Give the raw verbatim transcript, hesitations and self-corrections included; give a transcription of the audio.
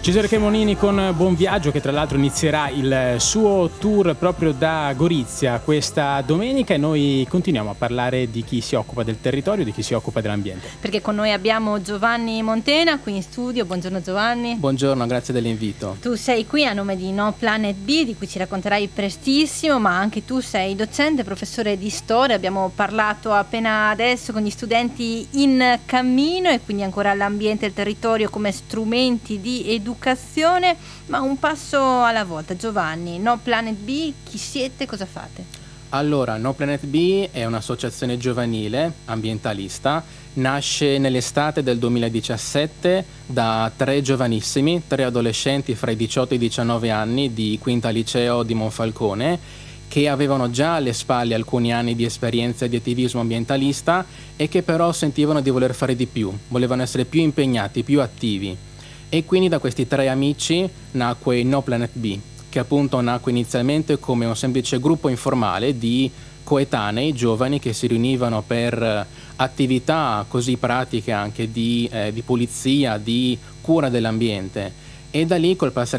Cesare Cremonini con Buon Viaggio, che tra l'altro inizierà il suo tour proprio da Gorizia questa domenica, e noi continuiamo a parlare di chi si occupa del territorio, di chi si occupa dell'ambiente. Perché con noi abbiamo Giovanni Montena qui in studio. Buongiorno Giovanni. Buongiorno, grazie dell'invito. Tu sei qui a nome di No Planet B, di cui ci racconterai prestissimo, ma anche tu sei docente, professore di storia. Abbiamo parlato appena adesso con gli studenti in cammino, e quindi ancora l'ambiente e il territorio come strumenti di educazione. Educazione, ma un passo alla volta. Giovanni, No Planet B, chi siete, cosa fate? Allora, No Planet B è un'associazione giovanile ambientalista, nasce nell'estate del duemiladiciassette da tre giovanissimi, tre adolescenti fra i diciotto e i diciannove anni di Quinta Liceo di Monfalcone, che avevano già alle spalle alcuni anni di esperienza di attivismo ambientalista e che però sentivano di voler fare di più, volevano essere più impegnati, più attivi. E quindi da questi tre amici nacque No Planet B, che appunto nacque inizialmente come un semplice gruppo informale di coetanei giovani che si riunivano per attività così pratiche anche di, eh, di pulizia, di cura dell'ambiente. E da lì, col passare